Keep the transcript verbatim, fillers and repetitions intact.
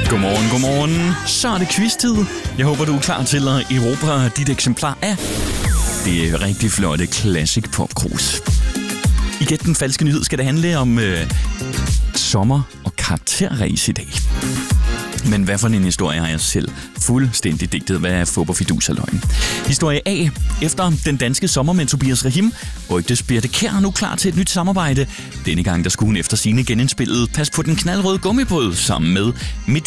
Godmorgen, godmorgen. Så er det quiz-tid. Jeg håber, du er klar til at erobre dit eksemplar af det er rigtig flotte Classic Popkrus. I Gæt den falske nyhed skal det handle om øh, sommer- og karakterræs i dag. Men hvad for en historie har jeg selv fuldstændig digtet? Hvad er fup og fidus af løgn? Historie A. Efter den danske sommer med Tobias Rahim rygtes Birthe Kjær nu klar til et nyt samarbejde. Denne gang der skulle hun efter sine genindspillet Pas på den knaldrøde gummibåd sammen med